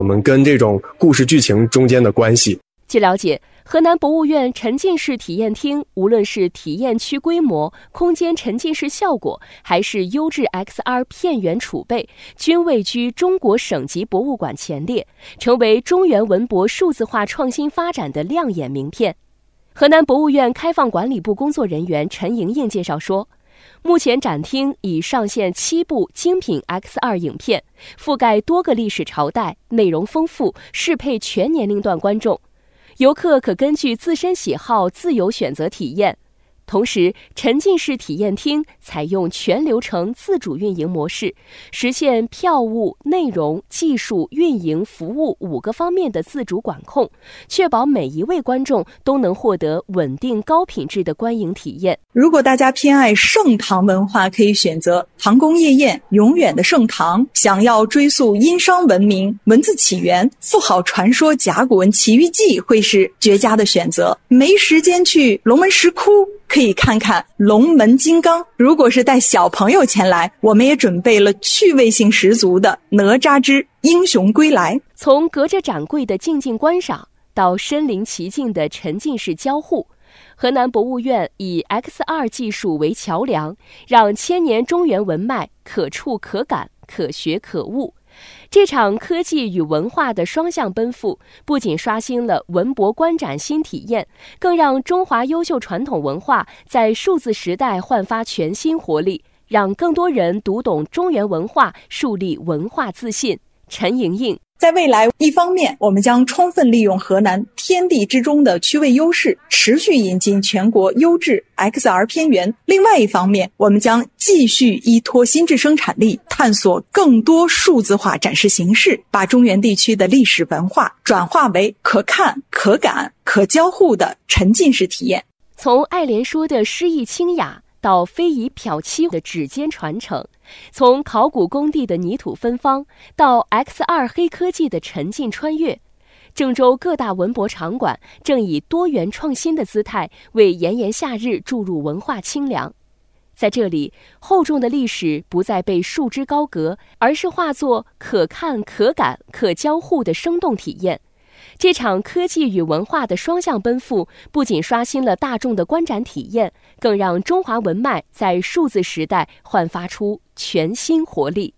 我们跟这种故事剧情中间的关系。 据了解，河南博物院沉浸式体验厅无论是体验区规模、空间沉浸式效果，还是优质 XR 片源储备，均位居中国省级博物馆前列，成为中原文博数字化创新发展的亮眼名片。河南博物院开放管理部工作人员陈莹莹介绍说，目前展厅已上线7部精品 XR 影片，覆盖多个历史朝代，内容丰富，适配全年龄段观众。游客可根据自身喜好自由选择体验。同时，沉浸式体验厅采用全流程自主运营模式，实现票务、内容、技术、运营、服务5个方面的自主管控，确保每一位观众都能获得稳定高品质的观影体验。 如果大家偏爱盛唐文化，可以选择唐宫夜宴、永远的盛唐；想要追溯殷商文明、文字起源、富豪传说、甲骨文奇遇记，会是绝佳的选择。没时间去龙门石窟，可以看看龙门金刚。如果是带小朋友前来，我们也准备了趣味性十足的哪吒之英雄归来。 从隔着展柜的静静观赏到身临其境的沉浸式交互，河南博物院以 XR 技术为桥梁，让千年中原文脉可触可感、可学可悟。这场科技与文化的双向奔赴，不仅刷新了文博观展新体验，更让中华优秀传统文化在数字时代焕发全新活力，让更多人读懂中原文化，树立文化自信。陈莹莹， 在未来，一方面我们将充分利用河南天地之中的区位优势，持续引进全国优质 XR 片源；另外一方面，我们将继续依托心智生产力，探索更多数字化展示形式，把中原地区的历史文化转化为可看、可感、可交互的沉浸式体验。 从爱莲说的诗意清雅到非遗漂漆的指尖传承，从考古工地的泥土芬芳到 XR 黑科技的沉浸穿越，郑州各大文博场馆正以多元创新的姿态为炎炎夏日注入文化清凉。在这里，厚重的历史不再被束之高阁，而是化作可看、可感、可交互的生动体验。这场科技与文化的双向奔赴，不仅刷新了大众的观展体验，更让中华文脉在数字时代焕发出全新活力。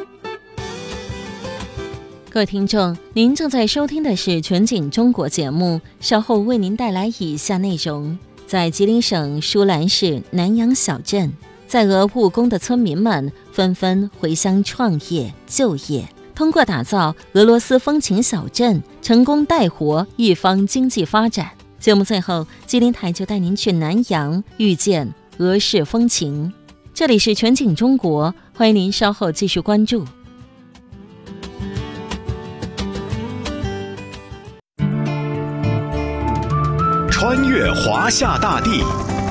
各位听众，您正在收听的是全景中国节目，稍后为您带来以下内容。在吉林省舒兰市南阳小镇，在俄务工的村民们纷纷回乡创业就业，通过打造俄罗斯风情小镇，成功带活一方经济发展。节目最后，吉林台就带您去南阳遇见俄式风情。这里是全景中国，欢迎您稍后继续关注。 穿越华夏大地，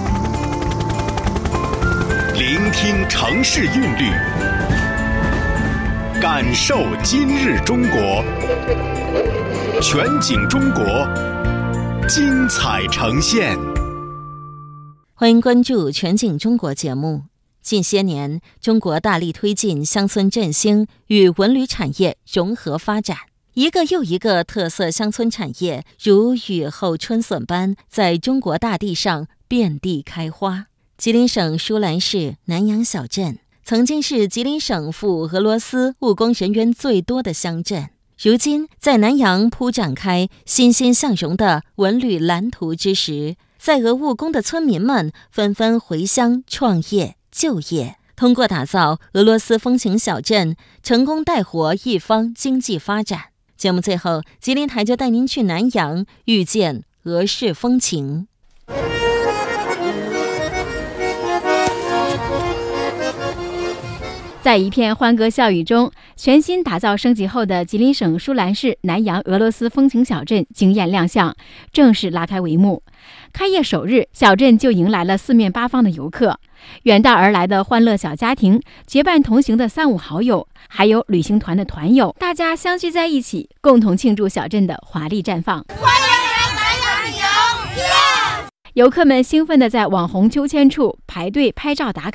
聆听城市韵律，感受今日中国。全景中国，精彩呈现。 欢迎关注全景中国节目。近些年，中国大力推进乡村振兴与文旅产业融合发展，一个又一个特色乡村产业如雨后春笋般在中国大地上遍地开花。吉林省舒兰市南阳小镇曾经是吉林省赴俄罗斯务工人员最多的乡镇，如今在南阳铺展开欣欣向荣的文旅蓝图之时，在俄务工的村民们纷纷回乡创业就业，通过打造俄罗斯风情小镇，成功带活一方经济发展。节目最后，吉林台就带您去南阳遇见俄式风情。 在一片欢歌笑语中，全新打造升级后的吉林省舒兰市南阳俄罗斯风情小镇惊艳亮相，正式拉开帷幕。开业首日，小镇就迎来了四面八方的游客，远道而来的欢乐小家庭，结伴同行的三五好友，还有旅行团的团友，大家相聚在一起，共同庆祝小镇的华丽绽放。 欢迎来南阳， 游客们兴奋地在网红秋千处排队拍照打卡。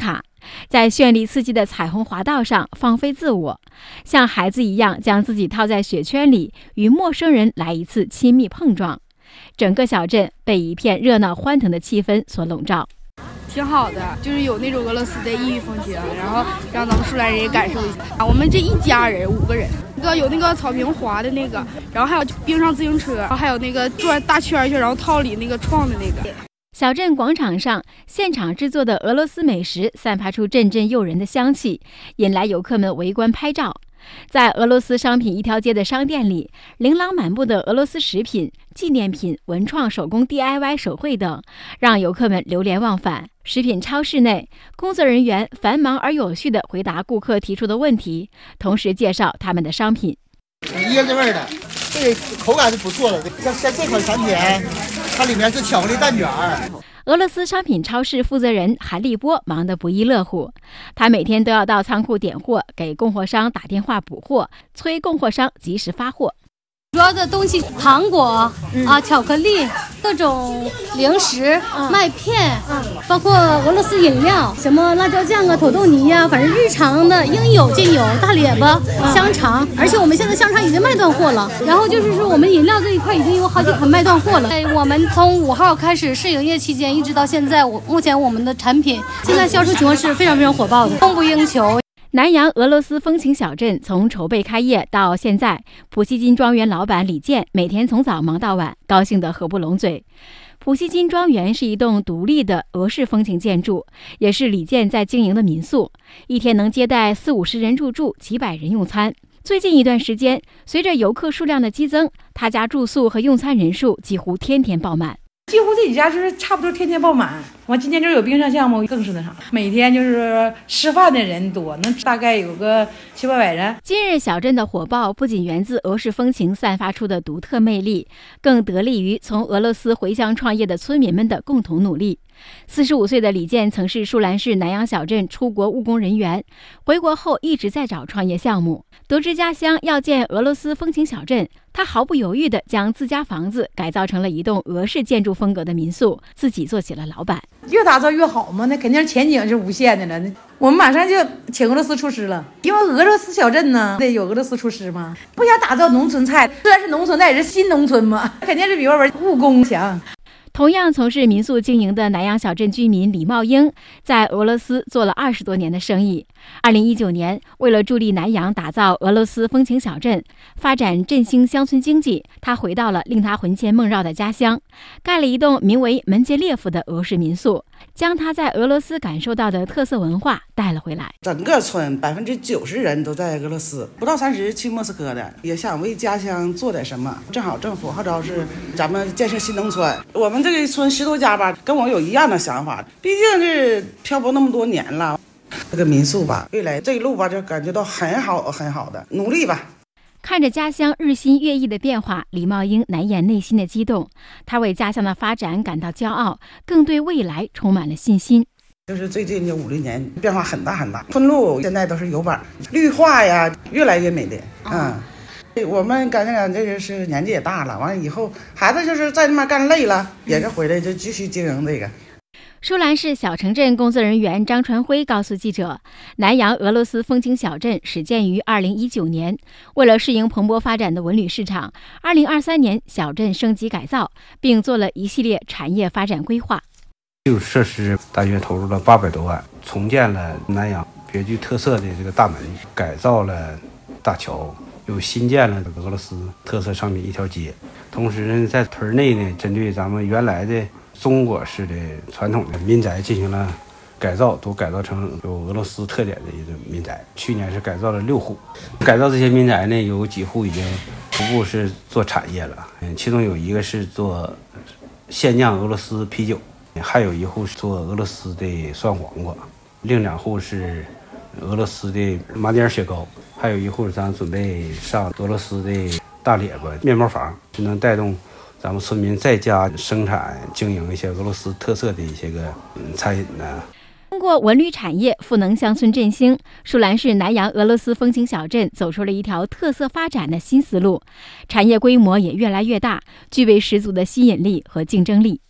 在绚丽刺激的彩虹滑道上放飞自我，像孩子一样将自己套在雪圈里，与陌生人来一次亲密碰撞。整个小镇被一片热闹欢腾的气氛所笼罩。 挺好的，就是有那种俄罗斯的异域风情，然后让咱们舒兰人也感受一下。我们这一家人5个人，有那个草坪滑的那个，然后还有冰上自行车，然后还有那个转大圈圈，然后套里那个创的那个。 小镇广场上，现场制作的俄罗斯美食散发出阵阵诱人的香气，引来游客们围观拍照。在俄罗斯商品一条街的商店里，琳琅满目的俄罗斯食品、纪念品、文创手工 DIY 手绘等，让游客们流连忘返。食品超市内，工作人员繁忙而有序地回答顾客提出的问题，同时介绍他们的商品。 椰子味的，这个口感是不错的。像这款产品，它里面是巧克力蛋卷。 俄罗斯商品超市负责人韩立波忙得不亦乐乎，他每天都要到仓库点货，给供货商打电话补货，催供货商及时发货。 主要的东西，糖果巧克力，各种零食、麦片，包括俄罗斯饮料，什么辣椒酱啊、土豆泥呀，反正日常的应有尽有。大列巴、香肠，而且我们现在香肠已经卖断货了。然后就是说，我们饮料这一块已经有好几款卖断货了。我们从5号开始试营业期间，一直到现在，目前我们的产品现在销售情况是非常非常火爆的，供不应求。 南阳俄罗斯风情小镇从筹备开业到现在，普希金庄园老板李健每天从早忙到晚，高兴得合不拢嘴。普希金庄园是一栋独立的俄式风情建筑，也是李健在经营的民宿，一天能接待40-50人入住，几百人用餐。最近一段时间，随着游客数量的激增，他家住宿和用餐人数几乎天天爆满。 几乎这几家就是差不多天天爆满。完今天这有冰上项目，更是那啥，每天就是吃饭的人多，能大概有个700-800人。 今日小镇的火爆不仅源自俄式风情散发出的独特魅力，更得力于从俄罗斯回乡创业的村民们的共同努力。45岁的李健曾是舒兰市南阳小镇出国务工人员，回国后一直在找创业项目。得知家乡要建俄罗斯风情小镇，他毫不犹豫地将自家房子改造成了一栋俄式建筑风格的民宿，自己做起了老板。 越打造越好嘛，那肯定是前景是无限的了。我们马上就请俄罗斯厨师了，因为俄罗斯小镇呢得有俄罗斯厨师嘛。不想打造农村菜，虽然是农村，但也是新农村嘛，肯定是比外边务工强。 同样从事民宿经营的南阳小镇居民李茂英，在俄罗斯做了20多年的生意。2019年，为了助力南阳打造俄罗斯风情小镇，发展振兴乡村经济，他回到了令他魂牵梦绕的家乡，盖了一栋名为门捷列夫的俄式民宿，将他在俄罗斯感受到的特色文化带了回来。 整个村90%人都在俄罗斯，不到30去莫斯科的，也想为家乡做点什么。正好政府号召是咱们建设新农村，我们这个村10多家吧，跟我有一样的想法，毕竟是漂泊那么多年了。这个民宿吧，未来这一路吧，就感觉到很好的，努力吧。 看着家乡日新月异的变化，李茂英难掩内心的激动。他为家乡的发展感到骄傲，更对未来充满了信心。 就是最近这50年变化很大，村路现在都是油板，绿化呀越来越美丽。我们感觉这个是年纪也大了，完了以后孩子就是在那边干累了，也是回来就继续经营这个。 舒兰市小城镇工作人员张传辉告诉记者，南阳俄罗斯风情小镇始建于2019年，为了适应蓬勃发展的文旅市场，2023年小镇升级改造，并做了一系列产业发展规划。 基础设施大约投入了800多万，重建了南阳别具特色的这个大门，改造了大桥，又新建了俄罗斯特色商品一条街。同时呢，在屯内呢，针对咱们原来的中国式的传统的民宅进行了改造，都改造成有俄罗斯特点的一个民宅。去年是改造了6户，改造这些民宅呢，有几户已经逐步是做产业了。其中有一个是做现酿俄罗斯啤酒，还有一户是做俄罗斯的酸黄瓜，另2户是俄罗斯的麻丁雪糕，还有一户咱准备上俄罗斯的大列巴面包房，就能带动咱们村民在家生产经营一些俄罗斯特色的一些个餐饮呢。 通过文旅产业赋能乡村振兴，舒兰市南阳俄罗斯风情小镇走出了一条特色发展的新思路，产业规模也越来越大，具备十足的吸引力和竞争力。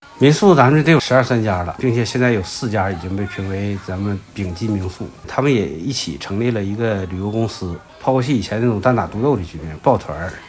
民宿咱们得有12、13家了，并且现在有4家已经被评为咱们丙级民宿。他们也一起成立了一个旅游公司，抛弃以前那种单打独斗的局面，抱团